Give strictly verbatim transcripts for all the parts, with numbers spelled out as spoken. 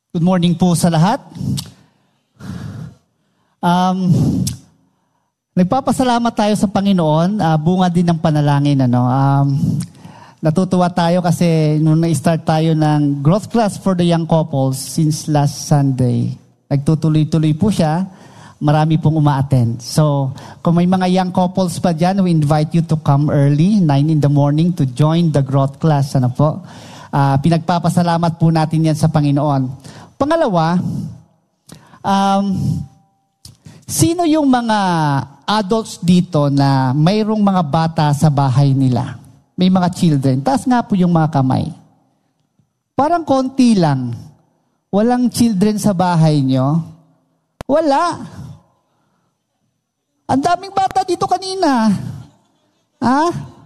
Good morning po sa lahat. Um, nagpapasalamat tayo sa Panginoon, uh, bunga din ng panalangin. Ano? Um, natutuwa tayo kasi nung na-start tayo ng growth class for the young couples since last Sunday. Nagtutuloy-tuloy po siya, marami pong uma-attend. So, kung may mga young couples pa dyan, we invite you to come early, nine in the morning, to join the growth class. Ano po? Uh, pinagpapasalamat po natin yan sa Panginoon. Pangalawa, um, sino yung mga adults dito na mayroong mga bata sa bahay nila? May mga children. Taas nga po yung mga kamay. Parang konti lang. Walang children sa bahay nyo? Wala. Ang daming bata dito kanina. Ha?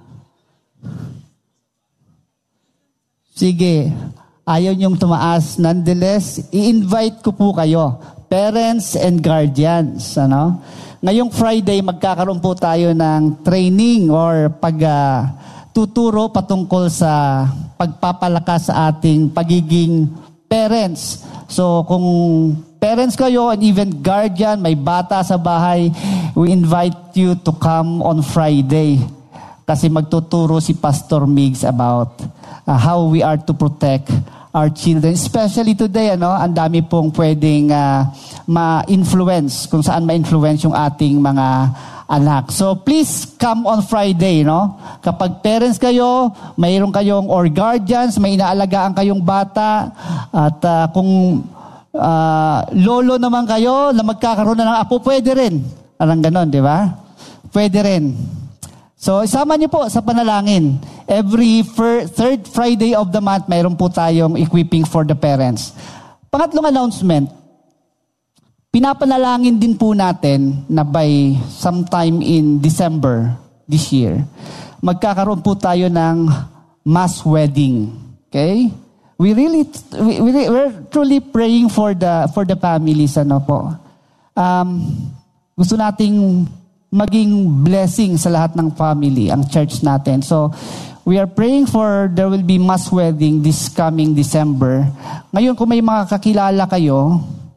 Sige. Ayaw niyong tumaas. Nonetheless, i-invite ko po kayo. Parents and guardians. Ano? Ngayong Friday, magkakaroon po tayo ng training or pagtuturo uh, patungkol sa pagpapalakas sa ating pagiging parents. So kung parents kayo and even guardian, may bata sa bahay, we invite you to come on Friday. Kasi magtuturo si Pastor Migs about uh, how we are to protect our children. Especially today, ano, ang dami pong pwedeng uh, ma-influence, kung saan ma-influence yung ating mga anak. So please come on Friday, no? Kapag parents kayo, mayroon kayong or guardians, may inaalagaan kayong bata, at uh, kung uh, lolo naman kayo na magkakaroon na ng apo, pwede rin. Parang ganon, di ba? Pwede rin. So, isama niyo po sa panalangin. Every fir- third Friday of the month, mayroon po tayong equipping for the parents. Pangatlong announcement, pinapanalangin din po natin na by sometime in December this year, magkakaroon po tayo ng mass wedding. Okay? We really, we, we, we're truly praying for the, for the families. Ano po? Um, gusto nating maging blessing sa lahat ng family, ang church natin. So, we are praying for there will be mass wedding this coming December. Ngayon, kung may mga kakilala kayo,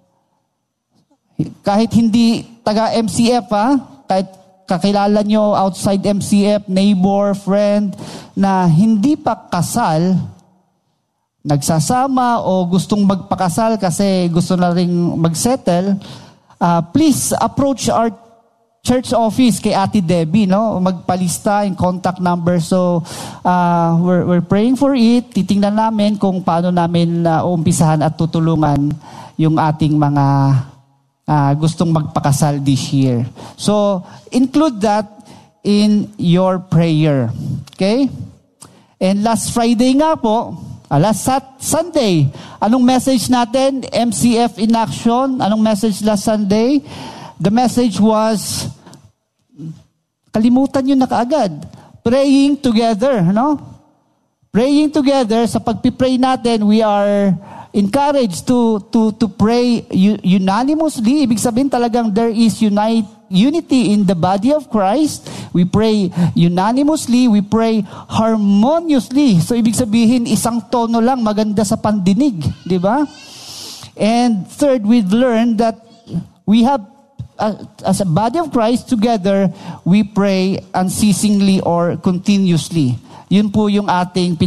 kahit hindi taga-M C F, ha? Kahit kakilala nyo outside M C F, neighbor, friend, na hindi pa kasal, nagsasama o gustong magpakasal kasi gusto na rin magsettle, uh, please approach our church office kay Ate Debbie, no? Magpalista in contact number. So, uh, we're, we're praying for it. Titingnan namin kung paano namin uh, uumpisahan at tutulungan yung ating mga uh, gustong magpakasal this year. So, include that in your prayer. Okay? And last Friday nga po, uh, last sat- Sunday, anong message natin? M C F in action. Anong message last Sunday? The message was, kalimutan nyo na kaagad, praying together, no? Praying together, sa pagpipray natin, we are encouraged to to to pray unanimously. Ibig sabihin talagang there is unite, unity in the body of Christ. We pray unanimously, we pray harmoniously. So ibig sabihin, isang tono lang, maganda sa pandinig, di ba? And third, we've learned that we have as a body of Christ together, we pray unceasingly or continuously. Yun po yung ating